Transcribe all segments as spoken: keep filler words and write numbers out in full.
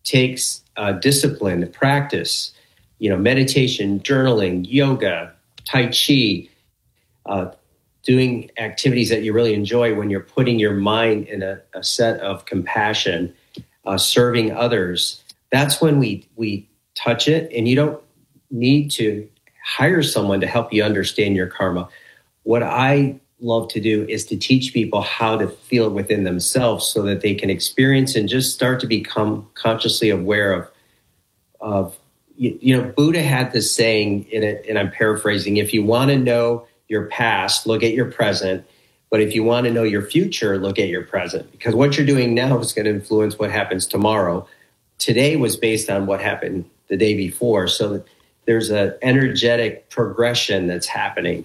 takes uh, discipline, practice, you know, meditation, journaling, yoga, Tai Chi, uh, doing activities that you really enjoy when you're putting your mind in a, a set of compassion, uh, serving others. That's when we we touch it, and you don't need to hire someone to help you understand your karma. What I love to do is to teach people how to feel it within themselves so that they can experience and just start to become consciously aware of, of you, you know, Buddha had this saying in it, and I'm paraphrasing, if you want to know your past, look at your present. But if you want to know your future, look at your present. Because what you're doing now is going to influence what happens tomorrow. Today was based on what happened the day before. So there's an energetic progression that's happening.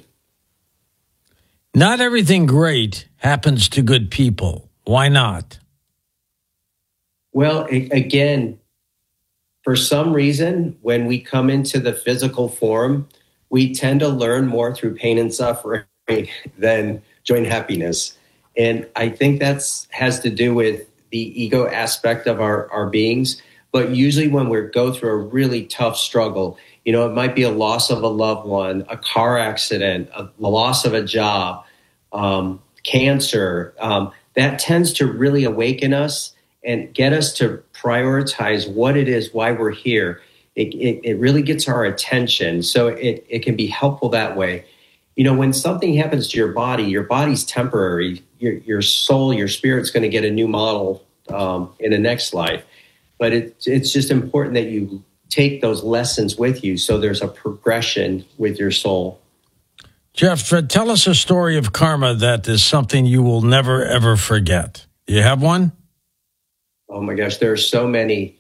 Not everything great happens to good people. Why not? Well, a- again, for some reason, when we come into the physical form, we tend to learn more through pain and suffering than joy and happiness. And I think that's has to do with the ego aspect of our, our beings. But usually when we go through a really tough struggle, you know, it might be a loss of a loved one, a car accident, a, the loss of a job, um, cancer. Um, that tends to really awaken us and get us to prioritize what it is, why we're here. It, it, it really gets our attention. So it, it can be helpful that way. You know, when something happens to your body, your body's temporary. Your, your soul, your spirit's going to get a new model um, in the next life. But it, it's just important that you take those lessons with you so there's a progression with your soul. Jeff, uh, tell us a story of karma that is something you will never, ever forget. Do you have one? Oh, my gosh, there are so many.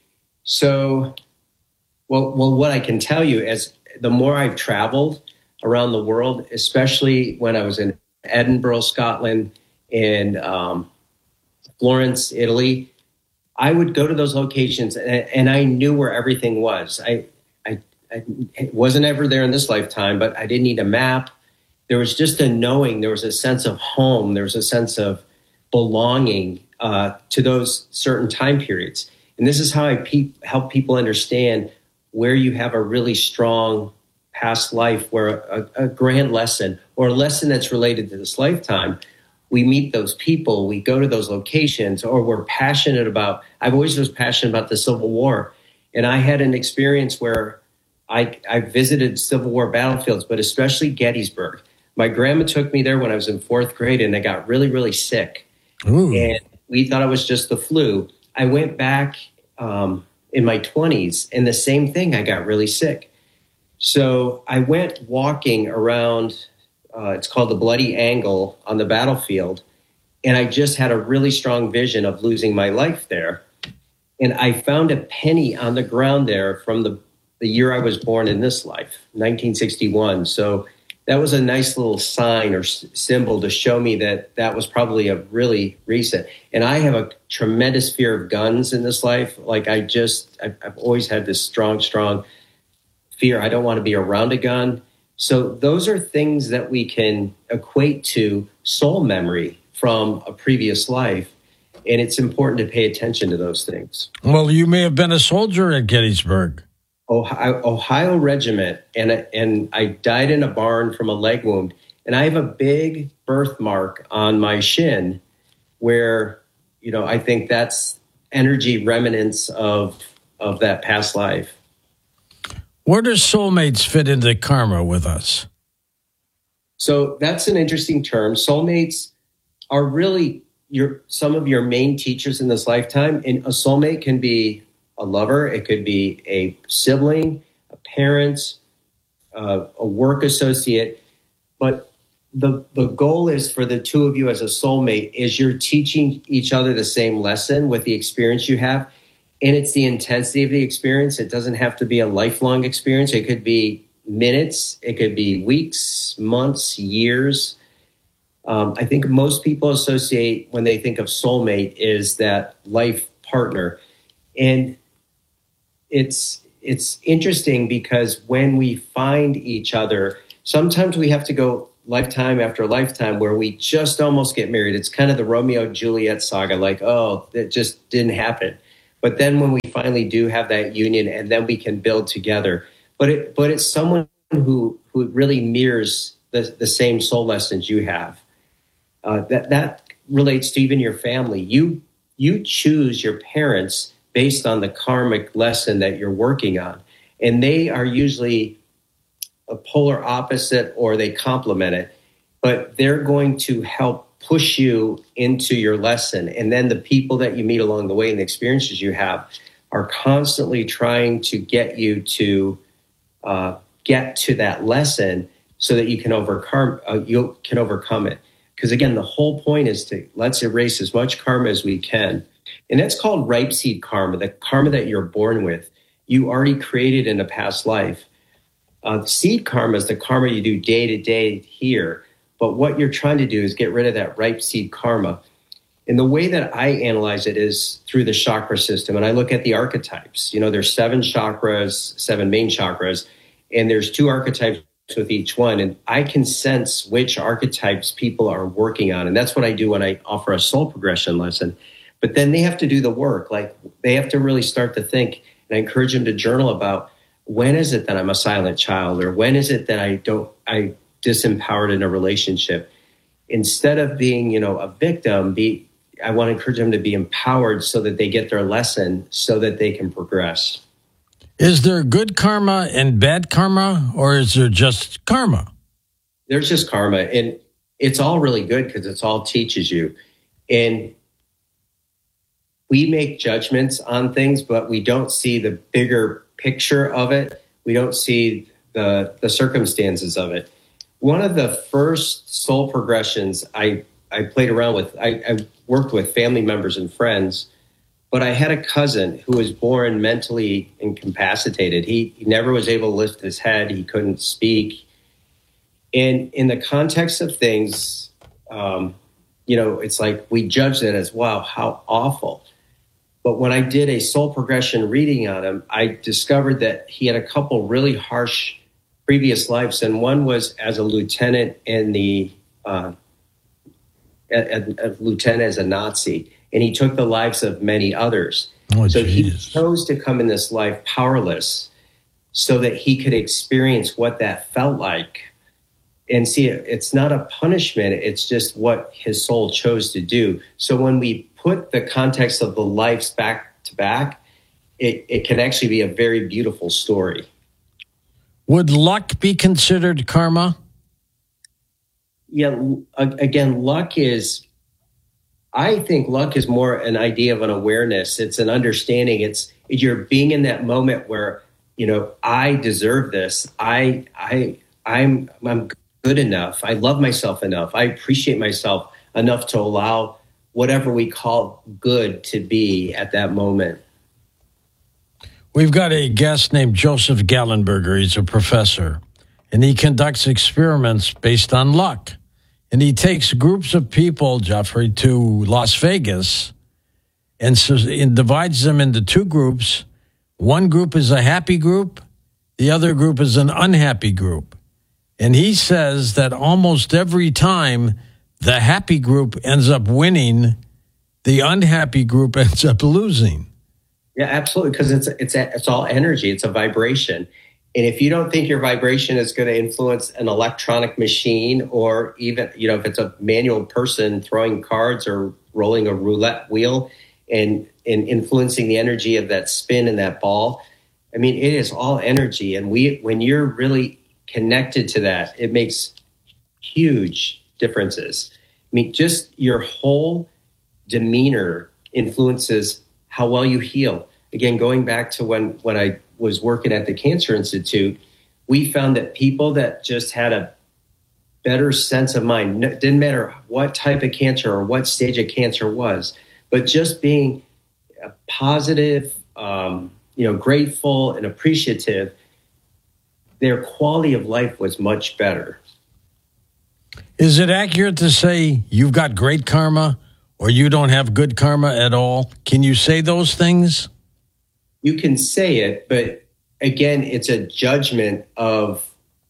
So, well, well, what I can tell you is the more I've traveled around the world, especially when I was in Edinburgh, Scotland, and um, Florence, Italy, I would go to those locations and, and I knew where everything was. I, I, I wasn't ever there in this lifetime, but I didn't need a map. There was just a knowing. There was a sense of home. There was a sense of belonging uh, to those certain time periods. And this is how I pe- help people understand where you have a really strong past life, where a, a grand lesson or a lesson that's related to this lifetime. We meet those people, we go to those locations, or we're passionate about, I've always was passionate about the Civil War. And I had an experience where I, I visited Civil War battlefields, but especially Gettysburg. My grandma took me there when I was in fourth grade and I got really, really sick. Ooh. And we thought it was just the flu. I went back um, in my twenties and the same thing, I got really sick. So I went walking around Uh, it's called the Bloody Angle on the battlefield. And I just had a really strong vision of losing my life there. And I found a penny on the ground there from the, the year I was born in this life, nineteen sixty-one. So that was a nice little sign or s- symbol to show me that that was probably a really recent. And I have a tremendous fear of guns in this life. Like I just, I've, I've always had this strong, strong fear. I don't want to be around a gun. So those are things that we can equate to soul memory from a previous life. And it's important to pay attention to those things. Well, you may have been a soldier at Gettysburg. Ohio, Ohio Regiment. And, and I died in a barn from a leg wound. And I have a big birthmark on my shin where, you know, I think that's energy remnants of, of that past life. Where do soulmates fit into karma with us? So that's an interesting term. Soulmates are really your some of your main teachers in this lifetime. And a soulmate can be a lover. It could be a sibling, a parent, uh, a work associate. But the, the goal is for the two of you as a soulmate is you're teaching each other the same lesson with the experience you have. And it's the intensity of the experience. It doesn't have to be a lifelong experience. It could be minutes. It could be weeks, months, years. Um, I think most people associate when they think of soulmate is that life partner. And it's it's interesting because when we find each other, sometimes we have to go lifetime after lifetime where we just almost get married. It's kind of the Romeo and Juliet saga, like, oh, that just didn't happen. But then when we finally do have that union, and then we can build together. But it, but it's someone who who really mirrors the, the same soul lessons you have. Uh, that that relates to even your family. You you choose your parents based on the karmic lesson that you're working on, and they are usually a polar opposite, or they complement it. But they're going to help push you into your lesson. And then the people that you meet along the way and the experiences you have are constantly trying to get you to uh, get to that lesson so that you can overcome, uh, you can overcome it. Because again, the whole point is to let's erase as much karma as we can. And that's called ripe seed karma, the karma that you're born with. You already created in a past life. Uh, seed karma is the karma you do day to day here. But what you're trying to do is get rid of that ripe seed karma. And the way that I analyze it is through the chakra system. And I look at the archetypes. You know, there's seven chakras, seven main chakras, and there's two archetypes with each one. And I can sense which archetypes people are working on. And that's what I do when I offer a soul progression lesson. But then they have to do the work. Like they have to really start to think. And I encourage them to journal about, when is it that I'm a silent child? Or when is it that I don't, I disempowered in a relationship? Instead of being, you know, a victim, be I want to encourage them to be empowered so that they get their lesson so that they can progress. Is there good karma and bad karma, or is there just karma? There's just karma, and it's all really good because it's all teaches you. And we make judgments on things, but we don't see the bigger picture of it. We don't see the the circumstances of it. One of the first soul progressions I, I played around with, I, I worked with family members and friends, but I had a cousin who was born mentally incapacitated. He, he never was able to lift his head. He couldn't speak. And in the context of things, um, you know, it's like we judged it as, wow, how awful. But when I did a soul progression reading on him, I discovered that he had a couple really harsh previous lives, and one was as a lieutenant in the uh, a, a lieutenant as a Nazi, and he took the lives of many others. Oh, so geez. He chose to come in this life powerless, so that he could experience what that felt like. And see, it's not a punishment; it's just what his soul chose to do. So when we put the context of the lives back to back, it, it can actually be a very beautiful story. Would luck be considered karma? Yeah, again, luck is, I think luck is more an idea of an awareness. It's an understanding. It's you're being in that moment where, you know, I deserve this. I, I, I'm, I'm good enough. I love myself enough. I appreciate myself enough to allow whatever we call good to be at that moment. We've got a guest named Joseph Gallenberger. He's a professor, and he conducts experiments based on luck. And he takes groups of people, Jeffrey, to Las Vegas and, so, and divides them into two groups. One group is a happy group. The other group is an unhappy group. And he says that almost every time the happy group ends up winning, the unhappy group ends up losing. Yeah, absolutely, because it's it's it's all energy. It's a vibration. And if you don't think your vibration is going to influence an electronic machine, or even, you know, if it's a manual person throwing cards or rolling a roulette wheel and, and influencing the energy of that spin and that ball, I mean, it is all energy. And we, when you're really connected to that, it makes huge differences. I mean, just your whole demeanor influences how well you heal. Again, going back to when, when I was working at the Cancer Institute, we found that people that just had a better sense of mind, it didn't matter what type of cancer or what stage of cancer was, but just being positive, um, you know, grateful and appreciative, their quality of life was much better. Is it accurate to say you've got great karma or you don't have good karma at all? Can you say those things? You can say it, but again, it's a judgment of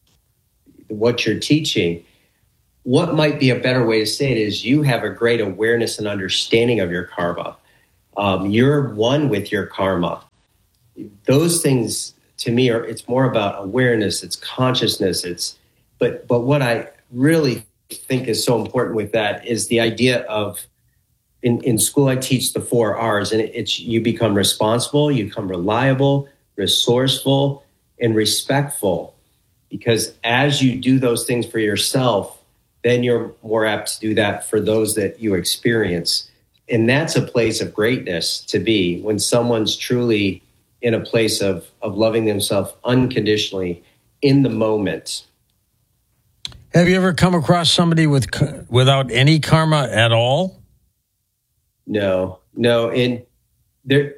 what you're teaching. What might be a better way to say it is you have a great awareness and understanding of your karma. Um, you're one with your karma. Those things to me are, it's more about awareness, it's consciousness, it's, but, but what I really think is so important with that is the idea of, in, in school, I teach the four R's, and it, it's, you become responsible, you become reliable, resourceful, and respectful. Because as you do those things for yourself, then you're more apt to do that for those that you experience. And that's a place of greatness to be, when someone's truly in a place of, of loving themselves unconditionally in the moment. Have you ever come across somebody with without any karma at all? No, no. And there,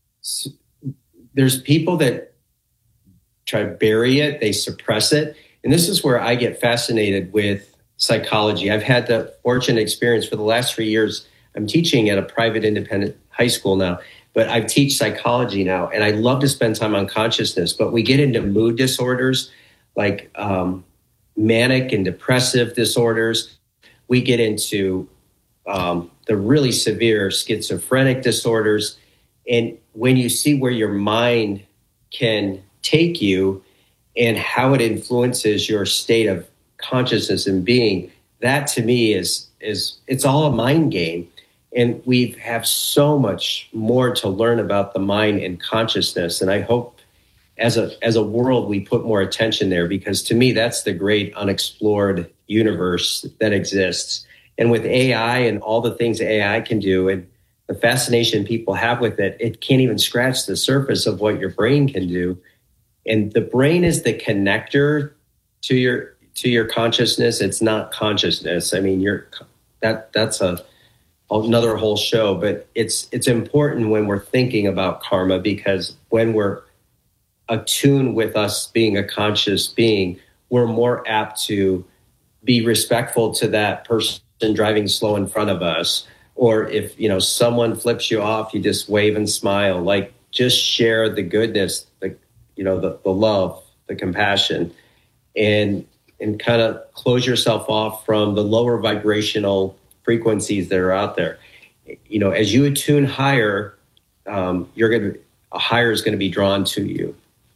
there's people that try to bury it, they suppress it. And this is where I get fascinated with psychology. I've had the fortunate experience for the last three years. I'm teaching at a private independent high school now, but I teach psychology now, and I love to spend time on consciousness. But we get into mood disorders like um, manic and depressive disorders. We get into um, the really severe schizophrenic disorders. And when you see where your mind can take you and how it influences your state of consciousness and being, that to me is, is it's all a mind game. And we have so much more to learn about the mind and consciousness. And I hope as a as a world, we put more attention there, because to me, that's the great unexplored universe that exists. And with A I and all the things A I can do and the fascination people have with it, it can't even scratch the surface of what your brain can do. And the brain is the connector to your to your consciousness. It's not consciousness. I mean, you're that that's a another whole show, but it's it's important when we're thinking about karma, because when we're attuned with us being a conscious being, we're more apt to be respectful to that person driving slow in front of us. Or if, you know, someone flips you off, you just wave and smile, like just share the goodness, the, you know, the, the love, the compassion, and, and kind of close yourself off from the lower vibrational frequencies that are out there. You know, as you attune higher, um, you're going to, a higher is going to be drawn to you.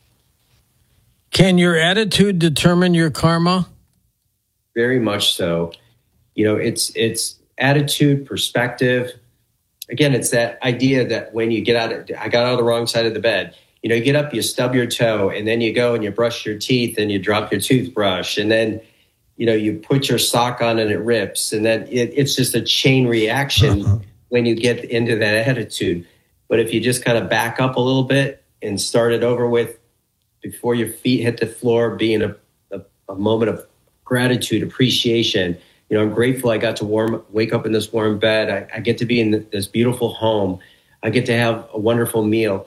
Can your attitude determine your karma? Very much so. You know, it's, it's attitude, perspective. Again, it's that idea that when you get out of, I got out of the wrong side of the bed. You know, you get up, you stub your toe, and then you go and you brush your teeth and you drop your toothbrush, and then you know, you put your sock on and it rips, and then it, it's just a chain reaction uh-huh. when you get into that attitude. But if you just kind of back up a little bit and start it over with, before your feet hit the floor, being a, a, a moment of gratitude, appreciation. You know, I'm grateful I got to warm, wake up in this warm bed. I, I get to be in this beautiful home. I get to have a wonderful meal.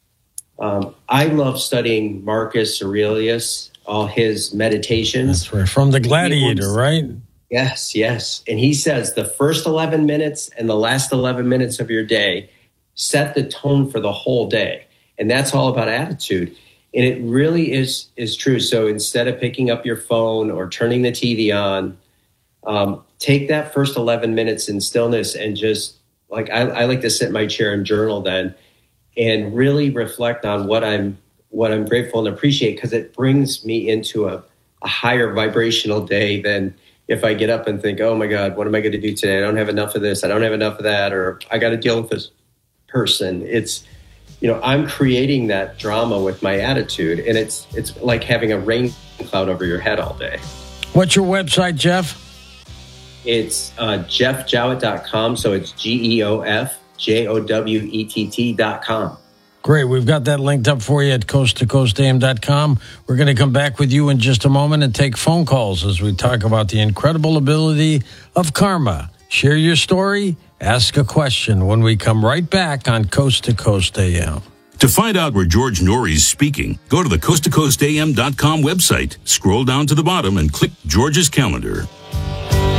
Um, I love studying Marcus Aurelius, all his meditations. That's right. From the Gladiator, right? Yes, yes. And he says the first eleven minutes and the last eleven minutes of your day set the tone for the whole day. And that's all about attitude. And it really is, is true. So instead of picking up your phone or turning the T V on, um, take that first eleven minutes in stillness and just, like, I, I like to sit in my chair and journal then, and really reflect on what I'm what I'm grateful and appreciate, because it brings me into a, a higher vibrational day than if I get up and think, oh my God, what am I going to do today? I don't have enough of this. I don't have enough of that. Or I got to deal with this person. It's, you know, I'm creating that drama with my attitude, and it's, it's like having a rain cloud over your head all day. What's your website, Jeff? It's uh, jeff jowett dot com. So it's G E O F J O W E T T dot com. Great. We've got that linked up for you at coast to coast a m dot com. We're going to come back with you in just a moment and take phone calls as we talk about the incredible ability of karma. Share your story, ask a question when we come right back on Coast to Coast A M. To find out where George Noory is speaking, go to the coast to coast a m dot com website, scroll down to the bottom, and click George's calendar.